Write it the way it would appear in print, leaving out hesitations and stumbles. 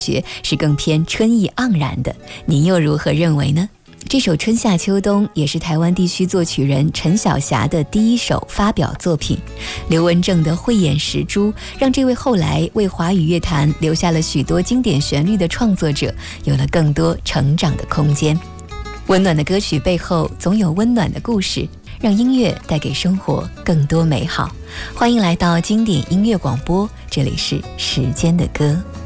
觉是更偏春意盎然的，您又如何认为呢？这首《春夏秋冬》也是台湾地区作曲人陈晓霞的第一首发表作品。刘文正的慧眼识珠，让这位后来为华语乐坛留下了许多经典旋律的创作者有了更多成长的空间。温暖的歌曲背后总有温暖的故事，让音乐带给生活更多美好。欢迎来到经典音乐广播，这里是时间的歌。